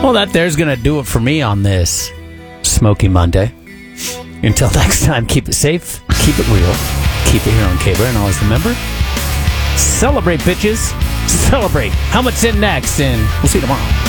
Well, that there's going to do it for me on this Smoky Monday. Until next time, keep it safe, keep it real, keep it here on K-Bar, and always remember, celebrate, bitches. Celebrate. Helmet's in next, and we'll see you tomorrow.